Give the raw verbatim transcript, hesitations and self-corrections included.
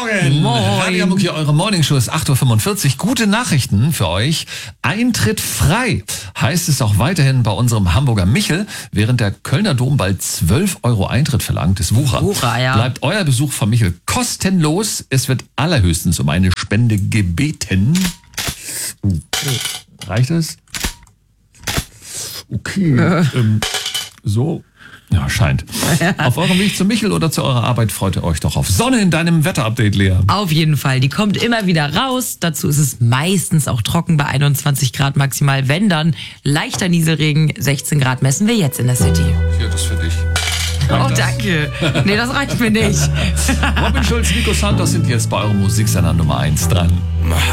Morgen. Moin. Radio Hamburg hier, eure Morningshow ist acht Uhr fünfundvierzig. Gute Nachrichten für euch. Eintritt frei heißt es auch weiterhin bei unserem Hamburger Michel. Während der Kölner Dom bald zwölf Euro Eintritt verlangt, ist Wucher. Wucher, ja. Bleibt euer Besuch von Michel kostenlos. Es wird allerhöchstens um eine Spende gebeten. Uh, reicht es? Okay. Äh. Ähm, so. Ja, scheint. Auf eurem Weg zu Michel oder zu eurer Arbeit freut ihr euch doch auf Sonne in deinem Wetterupdate, Lea. Auf jeden Fall. Die kommt immer wieder raus. Dazu ist es meistens auch trocken bei einundzwanzig Grad maximal. Wenn dann leichter Nieselregen, sechzehn Grad messen wir jetzt in der City. Hier, das für dich. Oh, danke. Nee, das reicht mir nicht. Robin Schulz, Nico Santos sind jetzt bei eurem Musiksender Nummer eins dran.